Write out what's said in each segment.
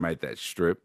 made that strip.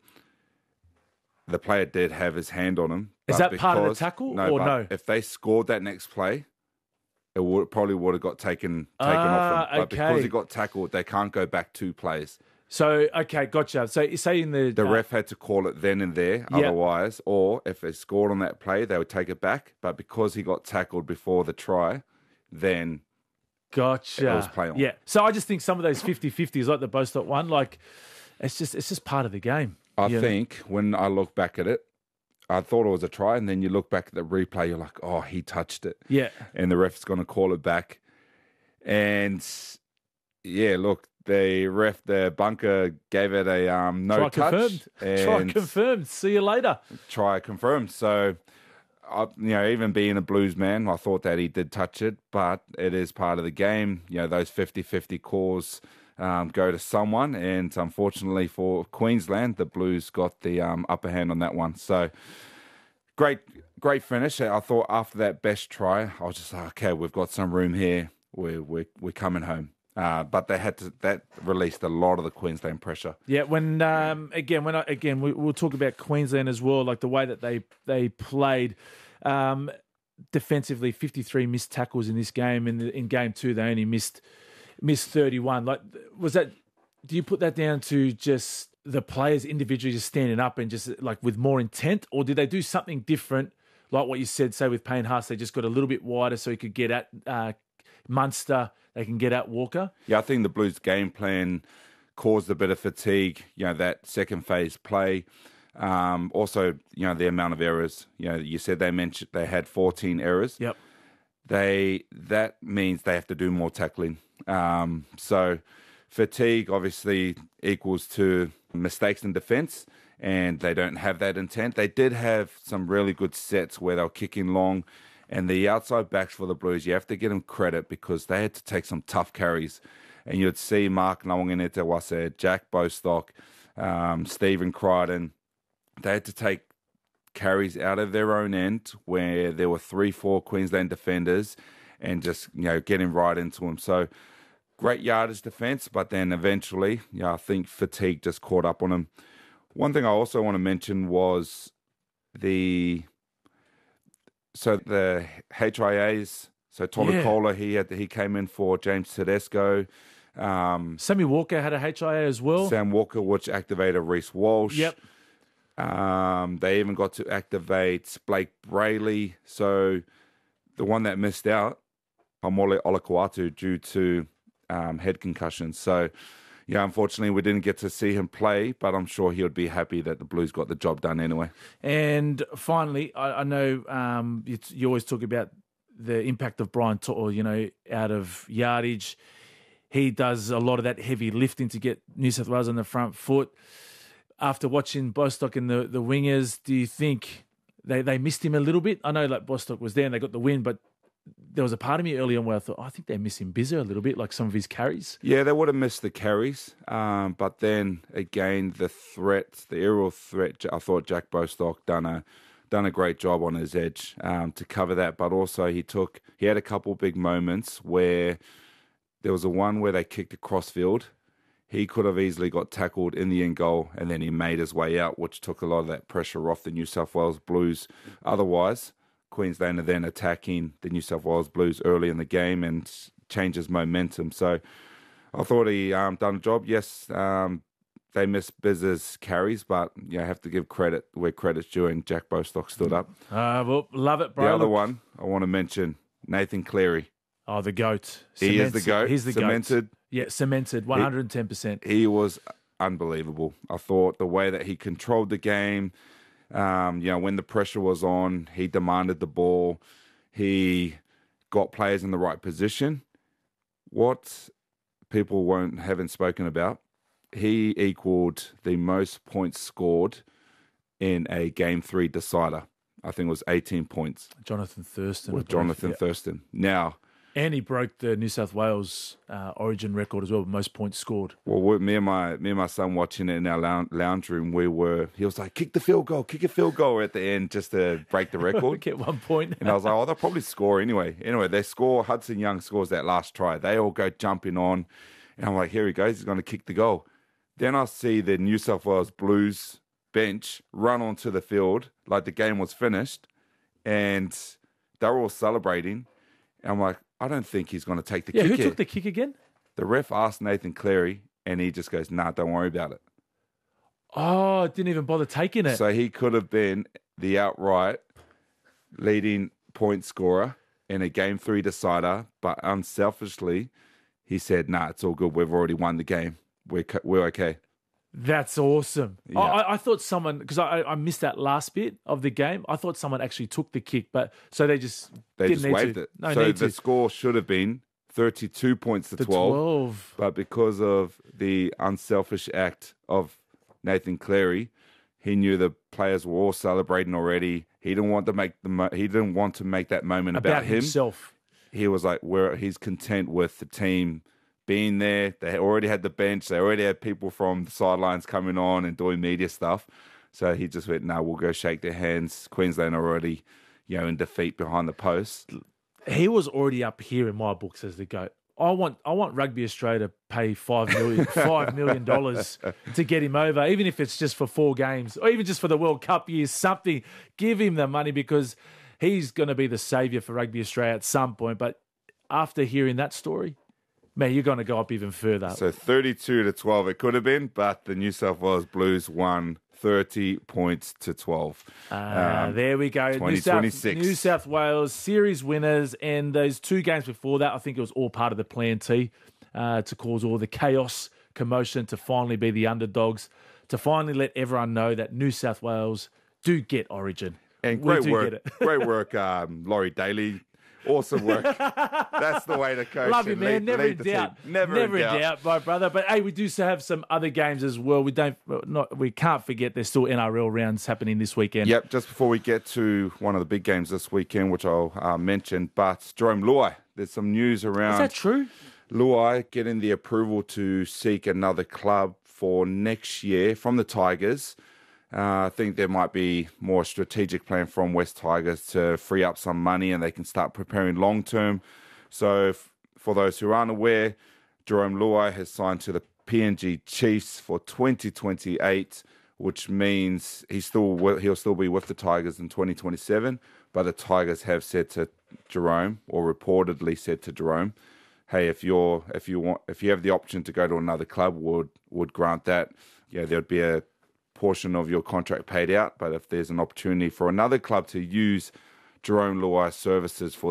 The player did have his hand on him. Is that part of the tackle or no? If they scored that next play, it probably would have got taken off him. But because he got tackled, they can't go back 2 plays. So, okay, gotcha. So you say in the ref had to call it then and there, otherwise, or if they scored on that play, they would take it back. But because he got tackled before the try, then gotcha. It was play on. Yeah. So I just think some of those 50-50s, like the Bostock one, like it's just part of the game. I think when I look back at it, I thought it was a try, and then you look back at the replay, you're like, oh, he touched it. Yeah. And the ref's going to call it back. And, yeah, look, the bunker gave it a no try touch. Try confirmed. See you later. Try confirmed. So, even being a Blues man, I thought that he did touch it, but it is part of the game. Those 50-50 calls go to someone, and unfortunately for Queensland, the Blues got the upper hand on that one. So great finish. I thought after that best try, I was just like, okay, we've got some room here. We're coming home. But that released a lot of the Queensland pressure. Yeah, when we'll talk about Queensland as well, like the way that they played defensively. 53 missed tackles in this game. In game 2, they only missed 31. Like, was that? Do you put that down to just the players individually just standing up and just like with more intent, or did they do something different? Like what you said, say with Payne Haas, they just got a little bit wider so he could get at Munster. They can get at Walker. Yeah, I think the Blues' game plan caused a bit of fatigue. That second phase play. Also, the amount of errors. You said they had 14 errors. Yep. That means they have to do more tackling. So fatigue obviously equals to mistakes in defence, and they don't have that intent. They did have some really good sets where they were kicking long, and the outside backs for the Blues, you have to give them credit because they had to take some tough carries. And you'd see Mark Nawangene-Tewase, Jack Bostock, Stephen Crichton. They had to take carries out of their own end where there were 3-4 Queensland defenders and just, getting right into them. So great yardage defence, but then eventually, I think fatigue just caught up on them. One thing I also want to mention was the HIAs. So Tolucola, he came in for James Tedesco. Sammy Walker had a HIA as well. Sam Walker, which activated Reece Walsh. Yep. They even got to activate Blake Brayley. So the one that missed out, Haumole Olakuatu, due to head concussion. So, unfortunately, we didn't get to see him play, but I'm sure he would be happy that the Blues got the job done anyway. And finally, I know you always talk about the impact of Brian To'o, out of yardage. He does a lot of that heavy lifting to get New South Wales on the front foot. After watching Bostock and the wingers, do you think they missed him a little bit? I know like Bostock was there and they got the win, but there was a part of me early on where I thought, I think they're missing Bizza a little bit, like some of his carries. Yeah, they would have missed the carries. But then again, the aerial threat, I thought Jack Bostock done a great job on his edge to cover that. But also he had a couple big moments where there was one where they kicked a crossfield. He could have easily got tackled in the end goal, and then he made his way out, which took a lot of that pressure off the New South Wales Blues. Otherwise, Queensland are then attacking the New South Wales Blues early in the game and changes momentum. So I thought he done a job. Yes, they missed Biz's carries, but I have to give credit where credit's due, and Jack Bostock stood up. Well, love it, bro. The other one I want to mention, Nathan Cleary. Oh, the GOAT. He is the GOAT. He's the cemented. GOAT. Yeah, cemented, 110%. He was unbelievable. I thought the way that he controlled the game, when the pressure was on, he demanded the ball. He got players in the right position. What people haven't spoken about, he equaled the most points scored in a Game 3 decider. I think it was 18 points. Jonathan Thurston. With Jonathan Thurston. Now... And he broke the New South Wales Origin record as well, most points scored. Well, me and my son watching it in our lounge room, he was like, kick a field goal at the end just to break the record. Get 1 point. And I was like, oh, they'll probably score anyway. Anyway, they score, Hudson Young scores that last try. They all go jumping on. And I'm like, here he goes, he's going to kick the goal. Then I see the New South Wales Blues bench run onto the field like the game was finished, and they're all celebrating. And I'm like, I don't think he's going to take the kick. Who here. took the kick again? The ref asked Nathan Cleary, and he just goes, nah, don't worry about it. Oh, didn't even bother taking it. So he could have been the outright leading point scorer in a Game 3 decider, but unselfishly, he said, nah, it's all good. We've already won the game. We're okay. That's awesome. Yeah. I thought someone, because I missed that last bit of the game, I thought someone actually took the kick, but so they just didn't need waved to. it. No So need the to. score should have been 32 points to The 12. But because of the unselfish act of Nathan Cleary, he knew the players were all celebrating already. He didn't want to make that moment about him. himself. He was like, he's content with the team being there. They already had the bench. They already had people from the sidelines coming on and doing media stuff. So he just went, no, we'll go shake their hands. Queensland are already, in defeat behind the post. He was already up here in my books as the GOAT. I want Rugby Australia to pay $5 million to get him over, even if it's just for 4 games or even just for the World Cup years, something. Give him the money because he's going to be the saviour for Rugby Australia at some point. But after hearing that story, man, you're going to go up even further. So 32-12 it could have been, but the New South Wales Blues won 30 points to 12. There we go. 2026. New South Wales series winners, and those 2 games before that, I think it was all part of the plan T to cause all the chaos, commotion, to finally be the underdogs, to finally let everyone know that New South Wales do get Origin. And great work, Laurie Daly. Awesome work. That's the way to coach. Love you, man. Never in doubt. Never in doubt, my brother. But hey, we do have some other games as well. We can't forget there's still NRL rounds happening this weekend. Yep. Just before we get to one of the big games this weekend, which I'll mention, but Jarome Luai, there's some news around. Is that true? Luai getting the approval to seek another club for next year from the Tigers. I think there might be more strategic plan from West Tigers to free up some money and they can start preparing long term. So for those who aren't aware, Jarome Luai has signed to the PNG Chiefs for 2028, which means he'll still be with the Tigers in 2027. But the Tigers have said to Jarome, or reportedly said to Jarome, hey, if you have the option to go to another club, would grant that. Yeah, there'd be a portion of your contract paid out, but if there's an opportunity for another club to use Jarome Luai's services for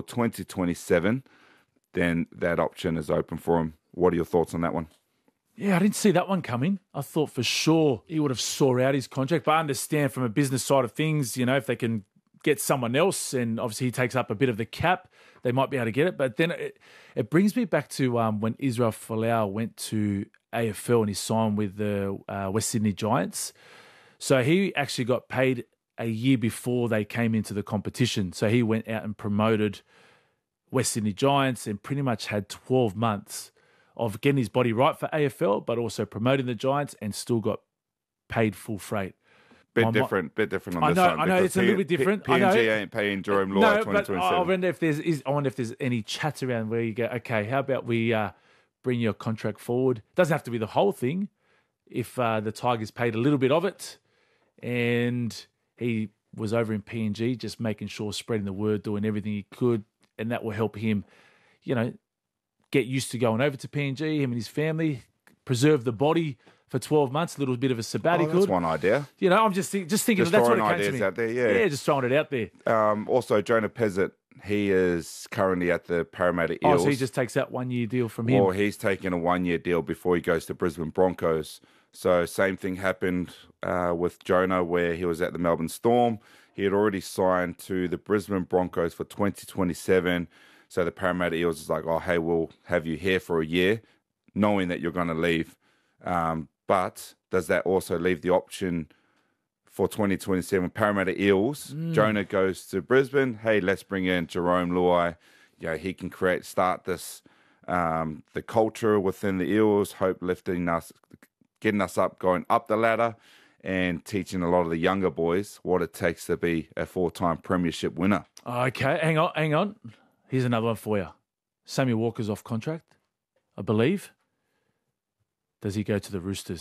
2027, then that option is open for him. What are your thoughts on that one? Yeah, I didn't see that one coming. I thought for sure he would have saw out his contract, but I understand from a business side of things, if they can get someone else, and obviously he takes up a bit of the cap, they might be able to get it. But then it brings me back to when Israel Folau went to AFL and he signed with the West Sydney Giants. So he actually got paid a year before they came into the competition. So he went out and promoted West Sydney Giants and pretty much had 12 months of getting his body right for AFL, but also promoting the Giants and still got paid full freight. Bit different on this one. I know it's a little bit different. PNG ain't paying Jarome Luai 2027. I wonder if there's any chats around where you go, okay, how about we bring your contract forward? Doesn't have to be the whole thing. If the Tigers paid a little bit of it, and he was over in PNG, just making sure, spreading the word, doing everything he could, and that will help him, get used to going over to PNG, him and his family, preserve the body for 12 months, a little bit of a sabbatical. That's one idea. I'm just thinking that's what it came to me. Out there, yeah. Yeah, just throwing it out there. Also, Jonah Pezzett, he is currently at the Parramatta Eels. Oh, so he just takes that 1-year deal from him? Well, he's taking a 1-year deal before he goes to Brisbane Broncos. So same thing happened with Jonah, where he was at the Melbourne Storm. He had already signed to the Brisbane Broncos for 2027. So the Parramatta Eels is like, oh, hey, we'll have you here for a year, knowing that you're going to leave. But does that also leave the option for 2027 Parramatta Eels? Jonah goes to Brisbane. Hey, let's bring in Jarome Luai. He can start this, the culture within the Eels, getting us up, going up the ladder, and teaching a lot of the younger boys what it takes to be a 4-time premiership winner. Okay, hang on. Here's another one for you. Sammy Walker's off contract, I believe. Does he go to the Roosters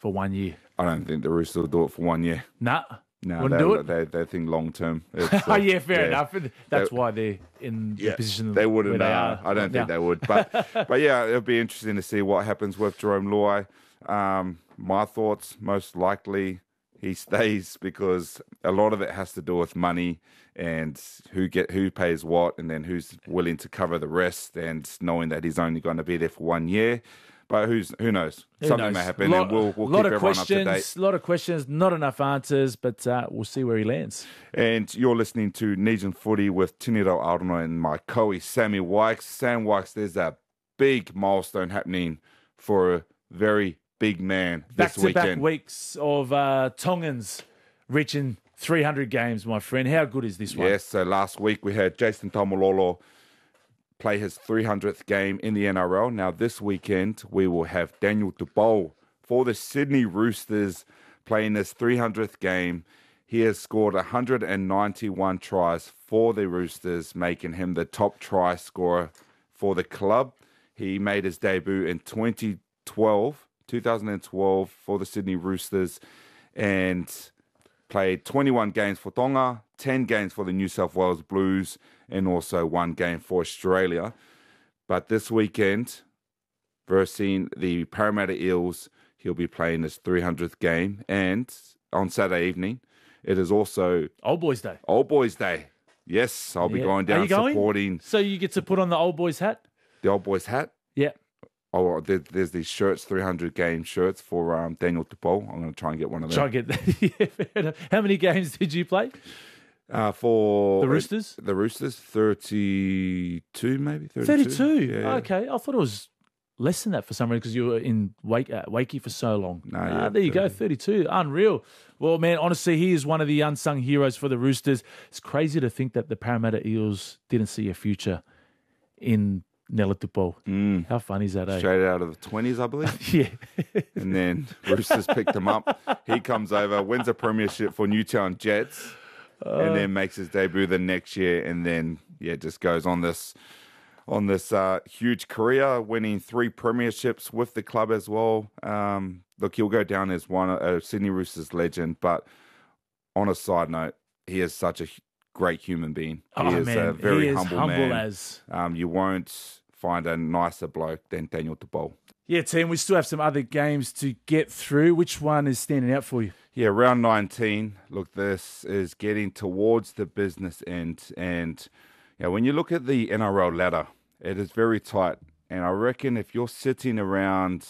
for 1 year? I don't think the Roosters will do it for 1 year. Nah. No, Wouldn't do it? They think long term. Oh, yeah, fair enough. That's why they're in the position they wouldn't. where they are. I don't think they would. But yeah, it'll be interesting to see what happens with Jerome Luai. My thoughts, most likely he stays because a lot of it has to do with money and who pays what, and then who's willing to cover the rest, and knowing that he's only going to be there for 1 year. But who knows? Something may happen, and we'll keep everyone up to date. A lot of questions, not enough answers, but we'll see where he lands. And you're listening to Nesian Footy with Tiniro Arono and my co Sammy Wykes. Sam Wykes, there's a big milestone happening for a very big man this weekend. Back-to-back weeks of Tongans reaching 300 games, my friend. How good is this one? Yes, so last week we had Jason Tamalolo play his 300th game in the NRL. Now this weekend we will have Daniel Dubol for the Sydney Roosters playing his 300th game. He has scored 191 tries for the Roosters, making him the top try scorer for the club. He made his debut in 2012 for the Sydney Roosters and played 21 games for Tonga, 10 games for the New South Wales Blues, and also 1 game for Australia. But this weekend, versus the Parramatta Eels, he'll be playing his 300th game. And on Saturday evening, it is also Old Boys Day. Old Boys Day. Yes, I'll be going down supporting. So you get to put on the Old Boys hat? The Old Boys hat? Yeah. Oh, there's these shirts, 300 game shirts for Daniel Dubol. I'm going to try and get one of them. Try and get that. How many games did you play? For the Roosters? The Roosters, 32 maybe? 32? Yeah. Okay. I thought it was less than that for some reason because you were in Wakey for so long. No, there you go, 32. Unreal. Well, man, honestly, he is one of the unsung heroes for the Roosters. It's crazy to think that the Parramatta Eels didn't see a future in Nella Tupou. How funny is that, eh? Straight out of the 20s, I believe. Yeah. And then Roosters picked him up. He comes over, wins a premiership for Newtown Jets, and then makes his debut the next year, and then, just goes on this huge career, winning 3 premierships with the club as well. Look, he'll go down as a Sydney Roosters legend, but on a side note, he is such a great human being. He is a very humble man. You won't find a nicer bloke than Daniel Dubol. Yeah, team, we still have some other games to get through. Which one is standing out for you? Yeah, round 19. Look, this is getting towards the business end. And when you look at the NRL ladder, it is very tight. And I reckon if you're sitting around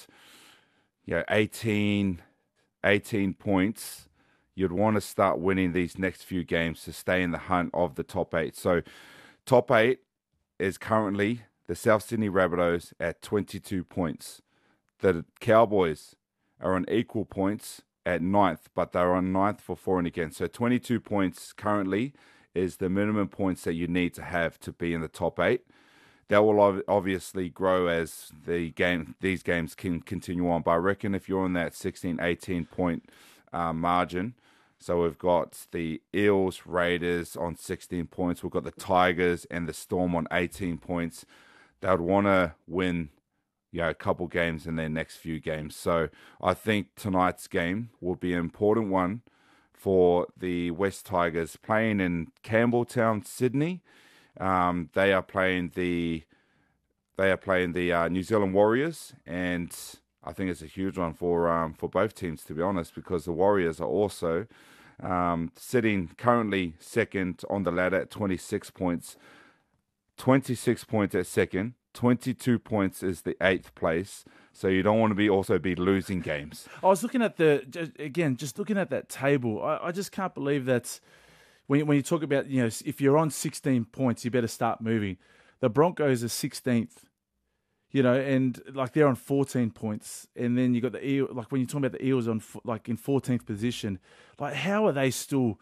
18 points, you'd want to start winning these next few games to stay in the hunt of the top 8. So top 8 is currently the South Sydney Rabbitohs at 22 points. The Cowboys are on equal points at 9th, but they're on 9th for for and against. So 22 points currently is the minimum points that you need to have to be in the top 8. That will obviously grow as these games can continue on. But I reckon if you're on that 16, 18 point margin, so we've got the Eels, Raiders on 16 points. We've got the Tigers and the Storm on 18 points. They would want to win a couple games in their next few games. So I think tonight's game will be an important one for the West Tigers playing in Campbelltown, Sydney. They are playing the New Zealand Warriors, and I think it's a huge one for both teams, to be honest, because the Warriors are also sitting currently second on the ladder at 26 points. 26 points at second. 22 points is the 8th place. So you don't want to be losing games. I was looking at just looking at that table. I just can't believe that when you talk about, if you're on 16 points, you better start moving. The Broncos are 16th, and like they're on 14 points. And then you got the Eels, like when you're talking about the Eels on like in 14th position, like how are they still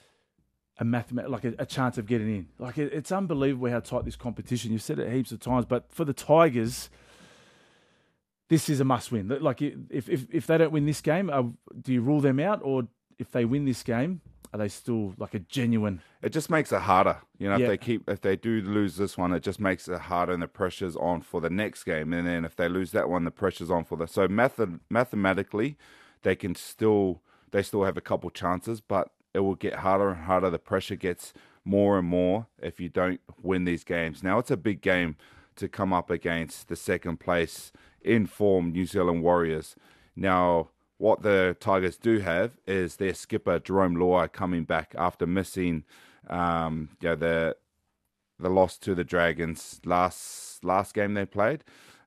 a chance of getting in? Like it's unbelievable how tight this competition. You've said it heaps of times, but for the Tigers, this is a must-win. Like if they don't win this game, do you rule them out, or if they win this game, are they still like a genuine? It just makes it harder, If they do lose this one, it just makes it harder, and the pressure's on for the next game. And then if they lose that one, the pressure's on for the. So mathematically, they still have a couple chances, but it will get harder and harder. The pressure gets more and more if you don't win these games. Now, it's a big game to come up against the second place in form New Zealand Warriors. Now, what the Tigers do have is their skipper, Jerome Luai, coming back after missing the loss to the Dragons last game they played.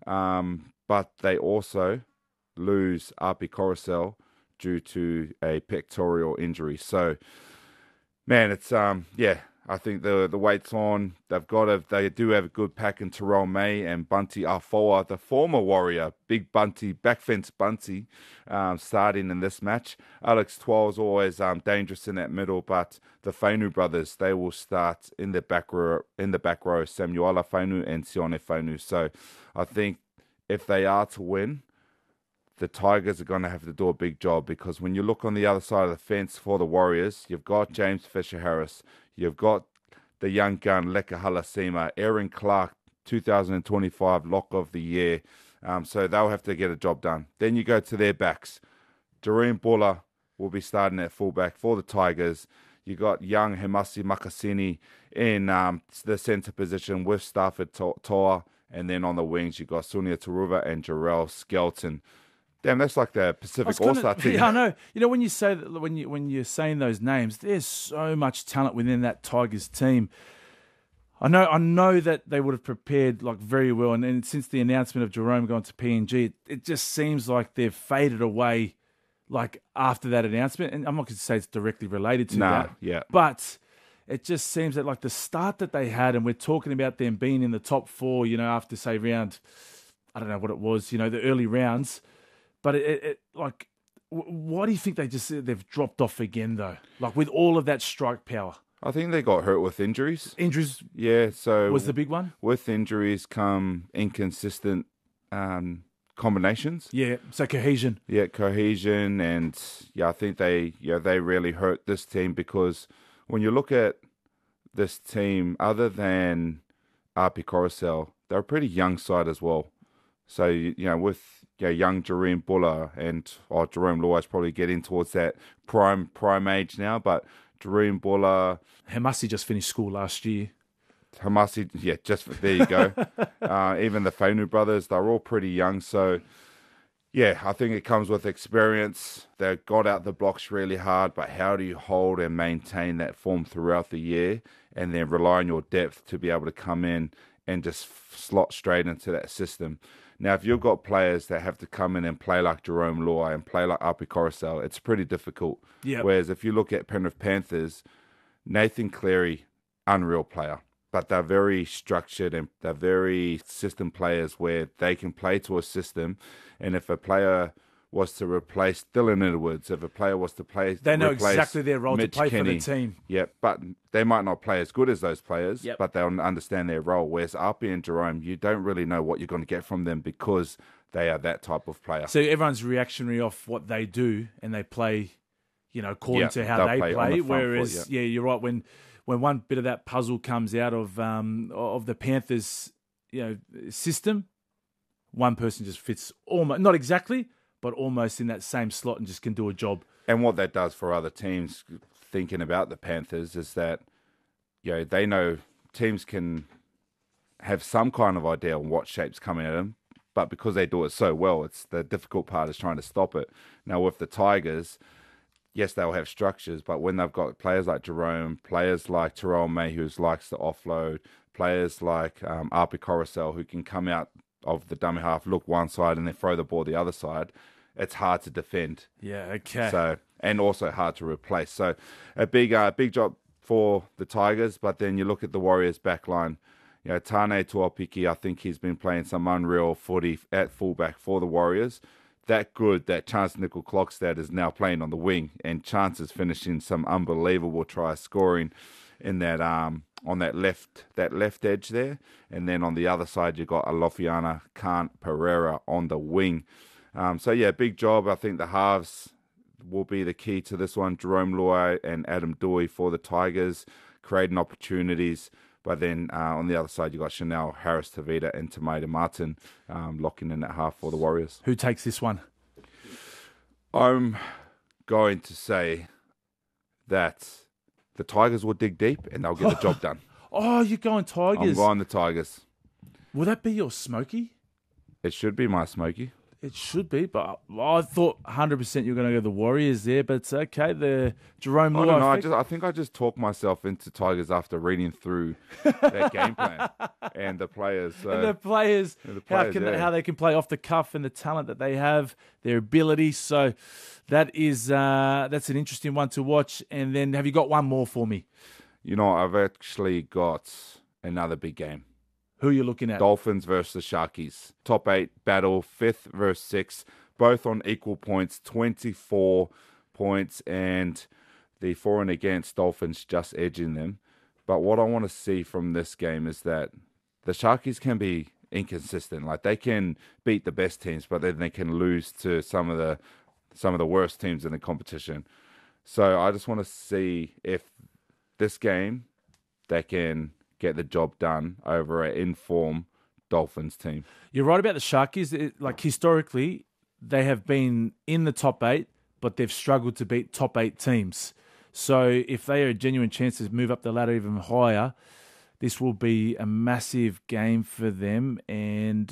But they also lose Api Coruscant due to a pectoral injury. So, man, it's I think the weight's on. They do have a good pack in Terrell May and Bunty Afoa, the former Warrior, big Bunty, backfence Bunty, starting in this match. Alex Twal's always dangerous in that middle, but the Fainu brothers, they will start in the back row, Samuela Fainu and Sione Fainu. So I think if they are to win, the Tigers are going to have to do a big job, because when you look on the other side of the fence for the Warriors, you've got James Fisher-Harris, you've got the young gun Leka Halasima, Aaron Clark, 2025 Lock of the Year. So they'll have to get a job done. Then you go to their backs. Doreen Buller will be starting at fullback for the Tigers. You got young Hemasi Makasini in the centre position with Stafford Toa. And then on the wings, you've got Sonia Taruva and Jarrell Skelton. Damn, that's like the Pacific All-Star team. Yeah, I know. You know, when you say that, when you're saying those names, there's so much talent within that Tigers team. I know that they would have prepared like very well, and since the announcement of Jerome going to PNG, it just seems like they've faded away. Like after that announcement, and I'm not going to say it's directly related to that, yeah, but it just seems that like the start that they had, and we're talking about them being in the top four, you know, after say round, I don't know what it was, you know, the early rounds. But why do you think they've dropped off again though? Like with all of that strike power, I think they got hurt with injuries. Injuries, yeah. So was the big one. With injuries come inconsistent combinations. Yeah. So cohesion. Yeah, cohesion, and I think they really hurt this team, because when you look at this team, other than Api Coruscant, they're a pretty young side as well. So with young Jerome Buller and Jerome Luai is probably getting towards that prime age now, but Jerome Buller, Hemasi just finished school last year. Hemasi, there you go. Even the Fainu brothers, they're all pretty young. So, I think it comes with experience. They got out the blocks really hard, but how do you hold and maintain that form throughout the year, and then rely on your depth to be able to come in and just slot straight into that system? Now, if you've got players that have to come in and play like Jerome Luai and play like Api Coruscant, it's pretty difficult. Yep. Whereas if you look at Penrith Panthers, Nathan Cleary, unreal player. But they're very structured and they're very system players where they can play to a system. And if a player was to replace Dylan Edwards, if a player was to play, they know exactly their role Mitch to play Kenny, for the team. Yeah, but they might not play as good as those players, yep. but they'll understand their role. Whereas Api and Jerome, you don't really know what you're going to get from them, because they are that type of player. So everyone's reactionary off what they do, and they play, according to how they play. Whereas, foot, you're right. When one bit of that puzzle comes out of the Panthers, system, one person just fits almost, not exactly, but almost in that same slot and just can do a job. And what that does for other teams thinking about the Panthers is that, they know teams can have some kind of idea on what shape's coming at them, but because they do it so well, it's the difficult part is trying to stop it. Now with the Tigers, yes, they'll have structures, but when they've got players like Jerome, players like Terrell May, who likes to offload, players like Api Coruscant, who can come out of the dummy half, look one side, and then throw the ball the other side, it's hard to defend. Yeah, okay. So, and also hard to replace. So, a big job for the Tigers. But then you look at the Warriors' back line. Tane Tuapiki, I think he's been playing some unreal footy at fullback for the Warriors. That good that Chance Nickel-Klokstad is now playing on the wing, and Chance is finishing some unbelievable try scoring in that on that left edge there, and then on the other side you got Alofiana Khan Pereira on the wing. Big job. I think the halves will be the key to this one. Jerome Luai and Adam Dewey for the Tigers, creating opportunities. But then on the other side, you got Chanel, Harris Tavita, and Tomato Martin locking in at half for the Warriors. Who takes this one? I'm going to say that the Tigers will dig deep and they'll get the job done. Oh, you're going Tigers. I'm going the Tigers. Will that be your Smoky? It should be my Smoky. It should be, but I thought 100% you're going to go the Warriors there, but it's okay. The Jerome I Moore don't know. effect. I think I just talked myself into Tigers after reading through their game plan and the players. So, And the players, yeah. how they can play off the cuff and the talent that they have, their ability. So that's an interesting one to watch. And then have you got one more for me? You know, I've actually got another big game. Who are you looking at? Dolphins versus the Sharkies. Top 8 battle, 5th versus 6th, both on equal points, 24 points, and the for and against Dolphins just edging them. But what I want to see from this game is that the Sharkies can be inconsistent. Like, they can beat the best teams, but then they can lose to some of the worst teams in the competition. So I just want to see if this game they can get the job done over an in-form Dolphins team. You're right about the Sharkies. Like, historically, they have been in the top 8, but they've struggled to beat top 8 teams. So if they are a genuine chance to move up the ladder even higher, this will be a massive game for them. And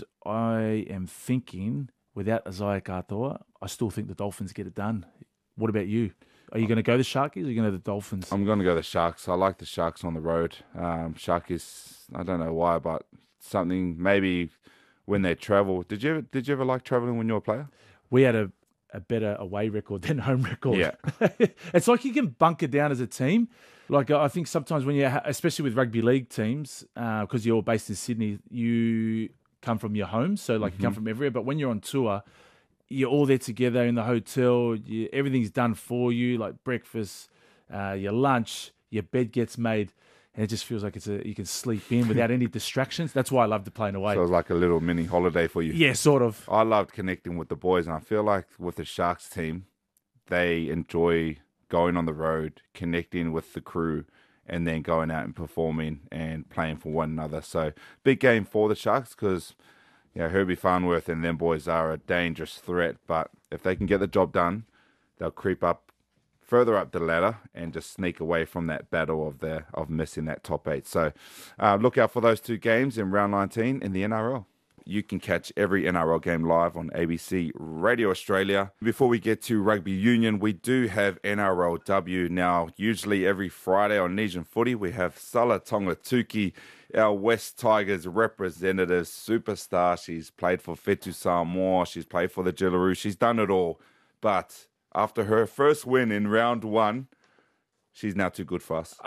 I am thinking, without Isaiah Katoa, I still think the Dolphins get it done. What about you? Are you going to go the Sharkies or are you going to go the Dolphins? I'm going to go the Sharks. I like the Sharks on the road. Sharkies, I don't know why, but something maybe when they travel. Did you ever like traveling when you were a player? We had a better away record than home record. Yeah. It's like you can bunker down as a team. Like, I think sometimes when especially with rugby league teams, because you're based in Sydney, you come from your home. So, like, you come from everywhere. But when you're on tour, you're all there together in the hotel. Everything's done for you, like breakfast, your lunch, your bed gets made, and it just feels like you can sleep in without any distractions. That's why I love to playing away. So it was like a little mini holiday for you. Yeah, sort of. I loved connecting with the boys, and I feel like with the Sharks team, they enjoy going on the road, connecting with the crew, and then going out and performing and playing for one another. So big game for the Sharks because Herbie Farnworth and them boys are a dangerous threat, but if they can get the job done, they'll creep up further up the ladder and just sneak away from that battle of missing that top 8. So look out for those two games in round 19 in the NRL. You can catch every NRL game live on ABC Radio Australia. Before we get to rugby union, we do have NRLW now. Usually every Friday on Nesian Footy, we have Sala Tongatuki, our West Tigers representative superstar. She's played for Whetu Samoa. She's played for the Jillaroo. She's done it all. But after her first win in round 1, she's now too good for us.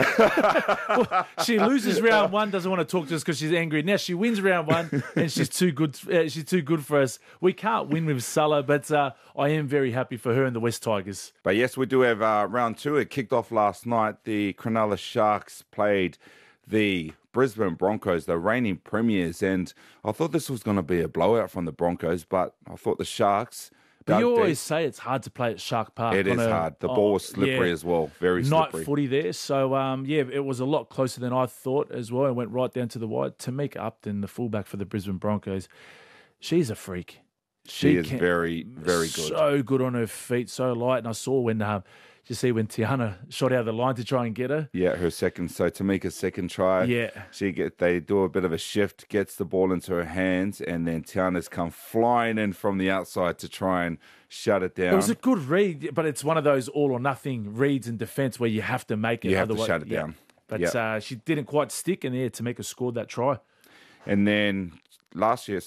Well, she loses round 1, doesn't want to talk to us because she's angry. Now she wins round 1, and she's too good. She's too good for us. We can't win with Sulla, but I am very happy for her and the West Tigers. But yes, we do have round 2. It kicked off last night. The Cronulla Sharks played the Brisbane Broncos, the reigning premiers, and I thought this was going to be a blowout from the Broncos, but I thought the Sharks. But you always say it's hard to play at Shark Park. It is hard. The ball was slippery as well. Very slippery. Night footy there. So, it was a lot closer than I thought as well. It went right down to the wide. Tamika Upton, the fullback for the Brisbane Broncos, she's a freak. She is very, very good. So good on her feet, so light. And I saw when Tiana shot out of the line to try and get her. Yeah, Tamika's second try. Yeah. They do a bit of a shift, gets the ball into her hands, and then Tiana's come flying in from the outside to try and shut it down. It was a good read, but it's one of those all or nothing reads in defence where you have to make it. You have to shut it down. But she didn't quite stick, and Tamika scored that try. And then last year,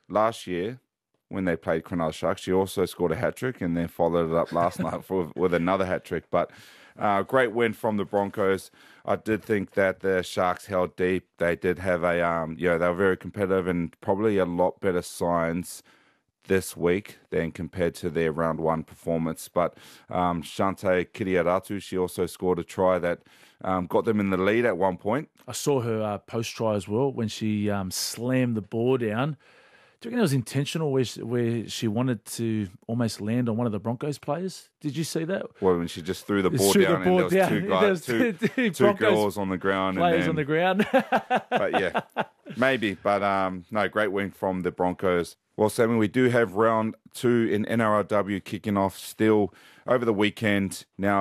when they played Cronulla Sharks, she also scored a hat-trick and then followed it up last night with another hat-trick. But great win from the Broncos. I did think that the Sharks held deep. They did have they were very competitive and probably a lot better signs this week than compared to their round 1 performance. But Shante Kiriaratu, she also scored a try that got them in the lead at one point. I saw her post-try as well when she slammed the ball down. Do you reckon it was intentional where she wanted to almost land on one of the Broncos players? Did you see that? Well, when she just threw the ball down and there was two girls on the ground. Players on the ground. But yeah, Maybe, but no, great win from the Broncos. Well, Sammy, we do have round 2 in NRLW kicking off still over the weekend. Now,